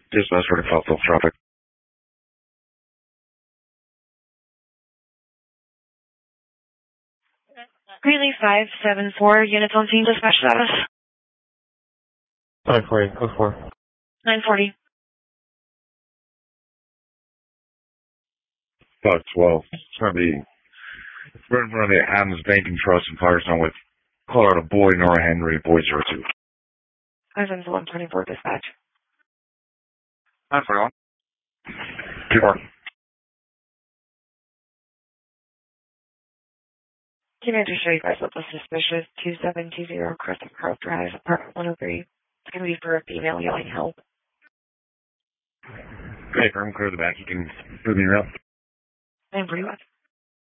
Dispatch for the South traffic. Greeley 574, units on scene, dispatch status. 940, code 4. 940. 512. It's going to be right in front of the Adams Banking Trust in Firestone with Colorado Boy, Nora Henry, Boy 02. Adams 124, dispatch. 941. 24. Can I just show you guys what the suspicious 2720 Crescent Grove Drive, apartment 103? It's going to be for a female yelling help. Okay, firm, clear the back. You can move me around. 941.